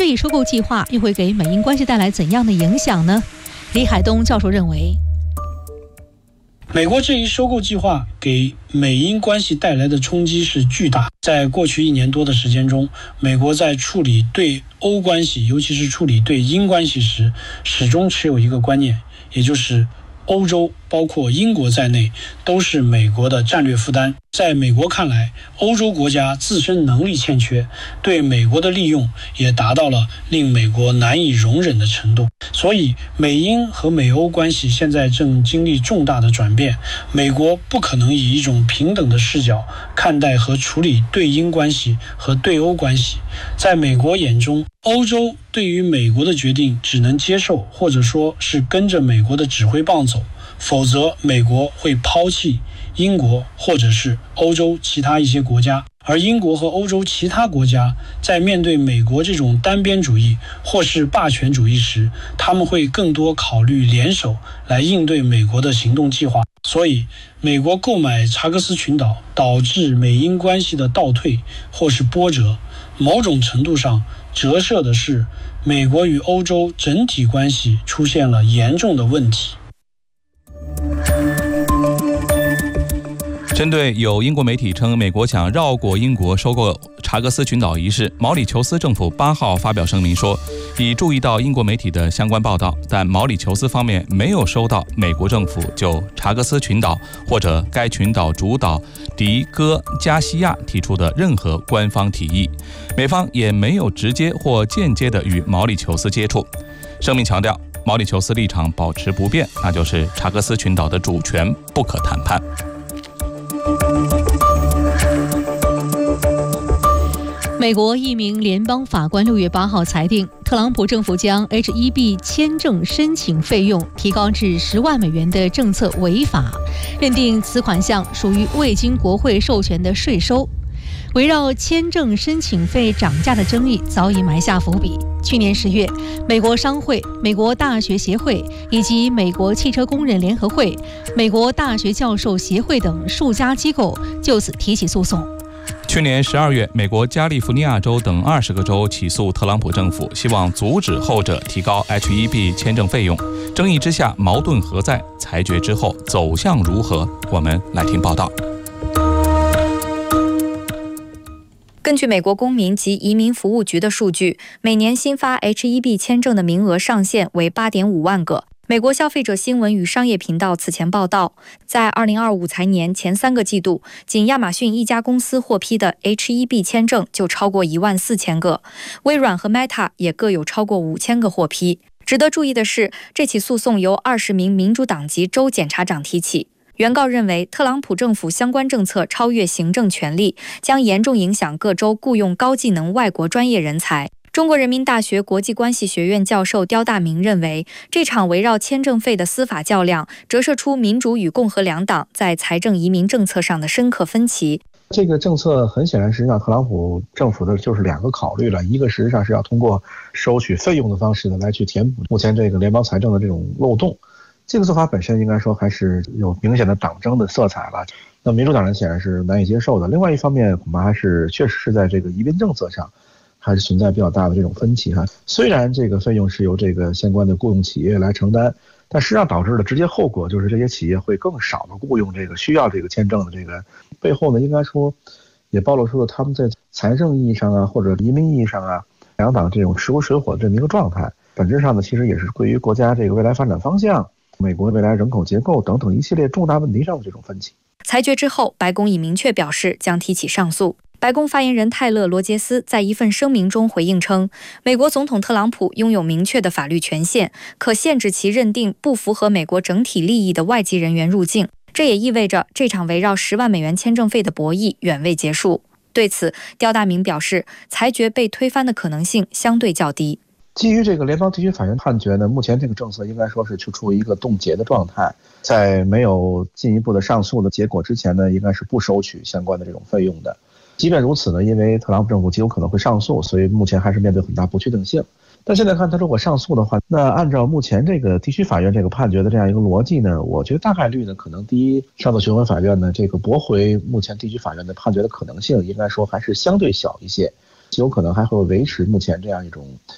利收购计划又会给美英关系带来怎样的影响呢？李海东教授认为， 美国这一收购计划给美英关系带来的冲击是巨大。在过去1年多的时间中，美国在处理对欧关系，尤其是处理对英关系时，始终持有一个观念，也就是欧洲包括英国在内都是美国的战略负担。在美国看来，欧洲国家自身能力欠缺，对美国的利用也达到了令美国难以容忍的程度。所以美英和美欧关系现在正经历重大的转变，美国不可能以一种平等的视角看待和处理对英关系和对欧关系。在美国眼中，欧洲对于美国的决定只能接受，或者说是跟着美国的指挥棒走，否则美国会抛弃英国或者是欧洲其他一些国家。而英国和欧洲其他国家在面对美国这种单边主义或是霸权主义时，他们会更多考虑联手来应对美国的行动计划。所以美国购买查克斯群岛导致美英关系的倒退或是波折，某种程度上折射的是美国与欧洲整体关系出现了严重的问题。 针对有英国媒体称美国想绕过英国收购查克斯群岛一事，毛里求斯政府8号发表声明说，已注意到英国媒体的相关报道，但毛里求斯方面没有收到美国政府就查克斯群岛或者该群岛主岛迪戈加西亚提出的任何官方提议，美方也没有直接或间接地与毛里求斯接触。声明强调，毛里求斯立场保持不变，那就是查克斯群岛的主权不可谈判。 美国一名联邦法官6月8号裁定，特朗普政府将 H-1B 签证申请费用提高至10万美元的政策违法，认定此款项属于未经国会授权的税收。围绕签证申请费涨价的争议早已埋下伏笔。去年10月，美国商会、美国大学协会以及美国汽车工人联合会、美国大学教授协会等数家机构就此提起诉讼。 去年12月，美国加利福尼亚州等20个州起诉特朗普政府，希望阻止后者提高 H-1B 签证费用。争议之下，矛盾何在？裁决之后走向如何？我们来听报道。 根据美国公民及移民服务局的数据，每年新发 H-1B 签证的名额上限为 8.5 万个。美国消费者新闻与商业频道此前报道，在2025财年前3个季度，仅亚马逊一家公司获批的 H-1B 签证就超过14000个，微软和 Meta 也各有超过5000个获批。值得注意的是，这起诉讼由20名民主党籍州检察长提起。原告认为，特朗普政府相关政策超越行政权力，将严重影响各州雇用高技能外国专业人才。中国人民大学国际关系学院教授刁大明认为，这场围绕签证费的司法较量，折射出民主与共和两党在财政移民政策上的深刻分歧。 这个政策很显然，实际上特朗普政府的就是2个考虑了，一个实际上是要通过收取费用的方式呢来去填补目前这个联邦财政的这种漏洞。这个做法本身应该说还是有明显的党争的色彩了，那民主党人显然是难以接受的。另外一方面，恐怕还是确实是在这个移民政策上还是存在比较大的这种分歧哈。虽然这个费用是由这个相关的雇佣企业来承担，但实际上导致的直接后果就是这些企业会更少的雇佣这个需要这个签证的这个背后呢，应该说也暴露出了他们在财政意义上啊，或者移民意义上啊，两党这种石油水火的这么一个状态。本质上呢，其实也是对于国家这个未来发展方向、美国未来人口结构等等一系列重大问题上的这种分歧。 裁决之后，白宫已明确表示将提起上诉。白宫发言人泰勒·罗杰斯在一份声明中回应称，美国总统特朗普拥有明确的法律权限，可限制其认定不符合美国整体利益的外籍人员入境。这也意味着这场围绕10万美元签证费的博弈远未结束。对此，刁大明表示，裁决被推翻的可能性相对较低。 基于这个联邦地区法院判决呢，目前这个政策应该说是处于一个冻结的状态，在没有进一步的上诉的结果之前呢，应该是不收取相关的这种费用的。即便如此呢，因为特朗普政府极有可能会上诉，所以目前还是面对很大不确定性。但现在看他如果上诉的话，那按照目前这个地区法院这个判决的这样一个逻辑呢，我觉得大概率呢，可能第一，上诉巡回法院呢这个驳回目前地区法院的判决的可能性，应该说还是相对小一些，极有可能还会维持目前这样一种